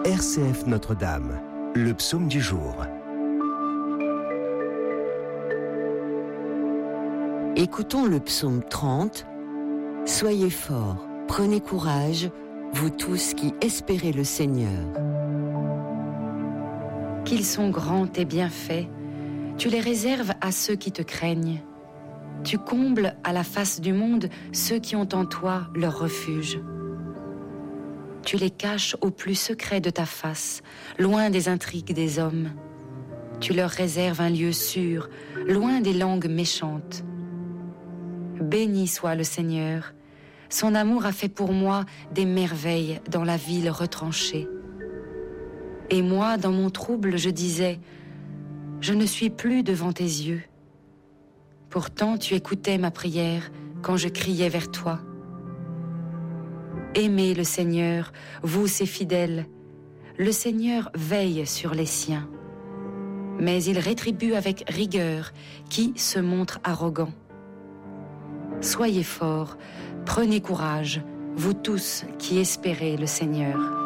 RCF Notre-Dame, le psaume du jour. Écoutons le psaume 30. Soyez forts, prenez courage, vous tous qui espérez le Seigneur. Qu'ils sont grands tes bienfaits, tu les réserves à ceux qui te craignent. Tu combles à la face du monde ceux qui ont en toi leur refuge. Tu les caches au plus secret de ta face, loin des intrigues des hommes. Tu leur réserves un lieu sûr, loin des langues méchantes. Béni soit le Seigneur, son amour a fait pour moi des merveilles dans la ville retranchée. Et moi, dans mon trouble, je disais, je ne suis plus devant tes yeux. Pourtant, tu écoutais ma prière quand je criais vers toi. Aimez le Seigneur, vous ses fidèles. Le Seigneur veille sur les siens. Mais il rétribue avec rigueur qui se montre arrogant. Soyez forts, prenez courage, vous tous qui espérez le Seigneur.